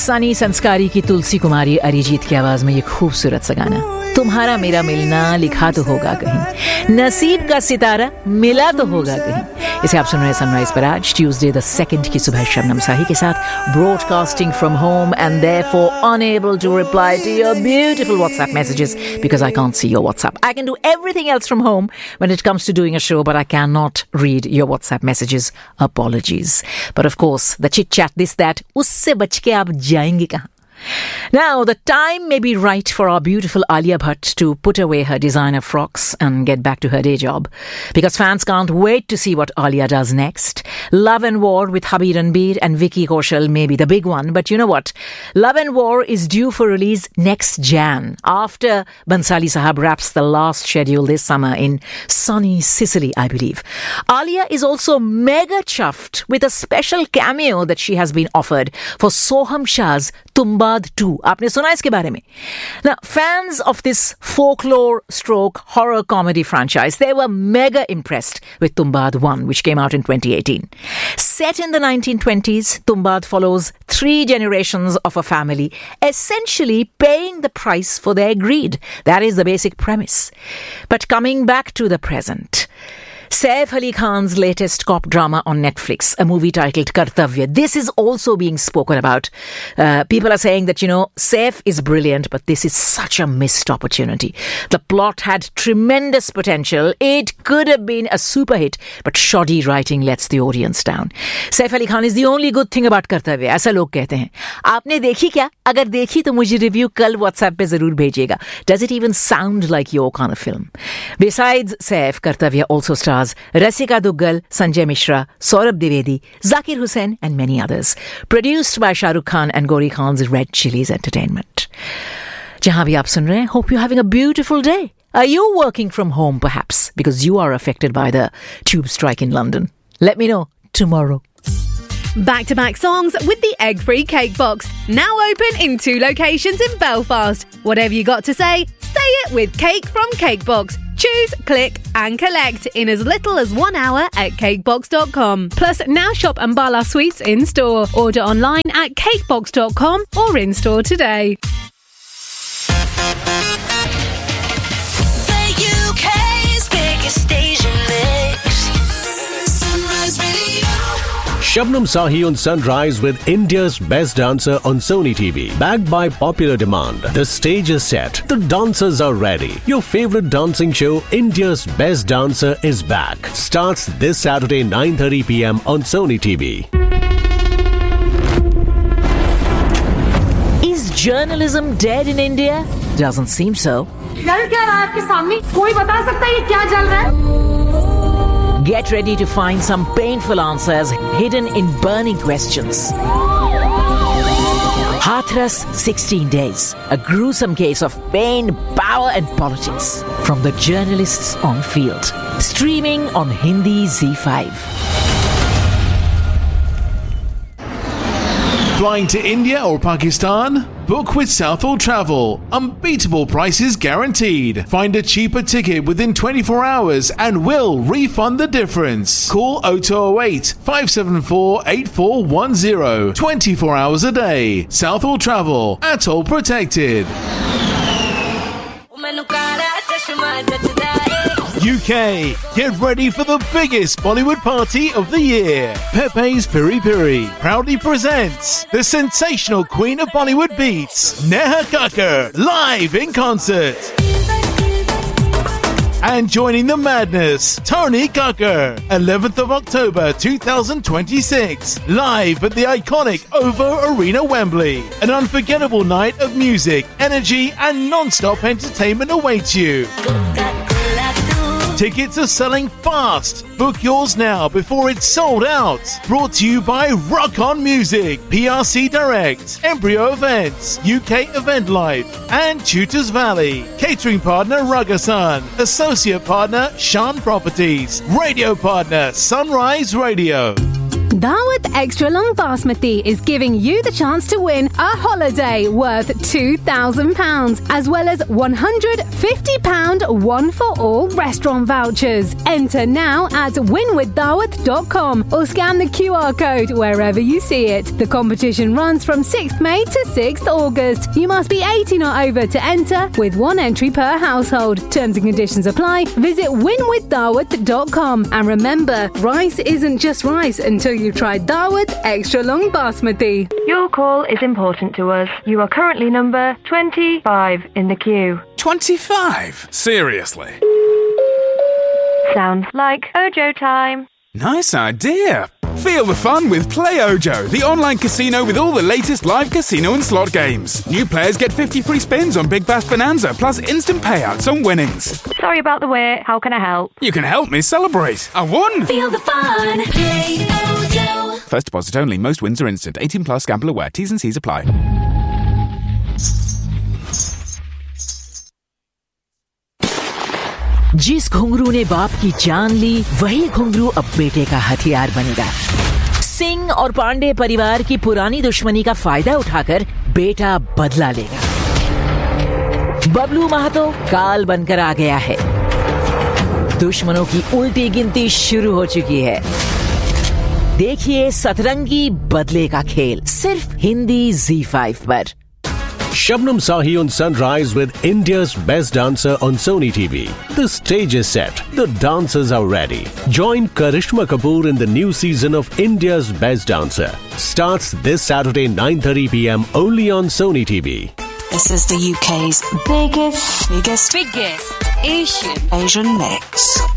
सनी संस्कारी की तुलसी कुमारी अरिजीत की आवाज में ये खूबसूरत सा गाना. तुम्हारा मेरा मिलना लिखा तो होगा कहीं, नसीब का सितारा मिला तो होगा कहीं. इसे आप सुन रहे हैं सनराइज पर आज ट्यूसडे द 2nd की सुबह शबनम साही के साथ, broadcasting from home and therefore unable to reply to your beautiful WhatsApp messages because I can't see your WhatsApp. I can do everything else from home when it comes to doing a show, but I cannot read your WhatsApp messages. Apologies. But of course, the chit chat, this, that, usse bach ke aap jayenge kahan? Now, the time may be right for our beautiful Alia Bhatt to put away her designer frocks and get back to her day job, because fans can't wait to see what Alia does next. Love and War with Hubby Ranbir and Vicky Kaushal may be the big one, but you know what? Love and War is due for release next Jan, after Bansali Sahab wraps the last schedule this summer in sunny Sicily, I believe. Alia is also mega chuffed with a special cameo that she has been offered for Soham Shah's Tumbad 2. आपने सुना इसके बारे में? Now, fans of this folklore stroke horror comedy franchise, they were mega impressed with Tumbad 1, which came out in 2018. Set in the 1920s, Tumbad follows 3 generations of a family essentially paying the price for their greed. That is the basic premise. But coming back to the present, Saif Ali Khan's latest cop drama on Netflix, a movie titled Kartavya. This is also being spoken about. People are saying that, Saif is brilliant, but this is such a missed opportunity. The plot had tremendous potential. It could have been a super hit, but shoddy writing lets the audience down. Saif Ali Khan is the only good thing about Kartavya. ऐसा लोग कहते हैं. आपने देखी क्या? अगर देखी तो मुझे रिव्यू कल WhatsApp पे जरूर भेजिएगा. Does it even sound like your kind of film? Besides Saif, Kartavya also stars Rasika Duggal, Sanjay Mishra, Saurabh Dwivedi, Zakir Hussain and many others. Produced by Shah Rukh Khan and Gauri Khan's Red Chillies Entertainment. Jahan bhi aap sun rahe hain, hope you're having a beautiful day. Are you working from home perhaps because you are affected by the tube strike in London? Let me know tomorrow. Back-to-back songs with the egg-free cake box. Now open in 2 locations in Belfast. Whatever you got to say it with Cake from Cakebox. Choose, click and collect in as little as 1 hour at cakebox.com. Plus, now shop Ambala Sweets in store. Order online at cakebox.com or in store today. The UK's biggest station mix. Sunrise Radio. Shabnam Sahi on Sunrise with India's Best Dancer on Sony TV. Backed by popular demand. The stage is set. The dancers are ready. Your favorite dancing show, India's Best Dancer, is back. Starts this Saturday 9:30 p.m. on Sony TV. Is journalism dead in India? Doesn't seem so. चल क्या रहा है आपके सामने? कोई बता सकता है ये क्या चल रहा है? Get ready to find some painful answers hidden in burning questions. Hathras 16 Days, a gruesome case of pain, power and politics from the journalists on field. Streaming on Hindi Z5. Flying to India or Pakistan? Book with Southall Travel. Unbeatable prices guaranteed. Find a cheaper ticket within 24 hours and we'll refund the difference. Call 0208 574 8410. 24 hours a day. Southall Travel. Atoll protected. UK, get ready for the biggest Bollywood party of the year. Pepe's Piri Piri proudly presents the sensational Queen of Bollywood beats, Neha Kakkar, live in concert. And joining the madness, Tony Kakkar, 11th of October 2026, live at the iconic OVO Arena Wembley. An unforgettable night of music, energy and non-stop entertainment awaits you. Tickets are selling fast. Book yours now before it's sold out. Brought to you by Rock On Music, PRC Direct, Embryo Events, UK Event Life, and Tutors Valley. Catering partner Ragasan. Associate partner Shan Properties. Radio partner Sunrise Radio. Daawat Extra Long Basmati is giving you the chance to win a holiday worth £2,000, as well as £150 one-for-all restaurant vouchers. Enter now at winwithdaawat.com or scan the QR code wherever you see it. The competition runs from 6th May to 6th August. You must be 18 or over to enter, with one entry per household. Terms and conditions apply. Visit winwithdaawat.com. And remember, rice isn't just rice until you've tried Daawat Extra Long Basmati. Your call is important to us. You are currently number 25 in the queue. 25? Seriously? Sounds like Ojo time. Nice idea. Feel the fun with Play Ojo, the online casino with all the latest live casino and slot games. New players get 50 free spins on Big Bash Bonanza, plus instant payouts on winnings. Sorry about the wait. How can I help? You can help me celebrate. I won! Feel the fun. Play Ojo. First deposit only. Most wins are instant. 18 plus. Gamble aware. T's and C's apply. जिस घुंघरू ने बाप की जान ली, वही घुंघरू अब बेटे का हथियार बनेगा। सिंह और पांडे परिवार की पुरानी दुश्मनी का फायदा उठाकर बेटा बदला लेगा। बबलू महतो काल बनकर आ गया है। दुश्मनों की उल्टी गिनती शुरू हो चुकी है। देखिए सतरंगी बदले का खेल, सिर्फ हिंदी ZEE5 पर। Shabnam Sahi on Sunrise with India's Best Dancer on Sony TV. The stage is set. The dancers are ready. Join Karishma Kapoor in the new season of India's Best Dancer. Starts this Saturday 9:30 p.m. only on Sony TV. This is the UK's biggest Asian mix.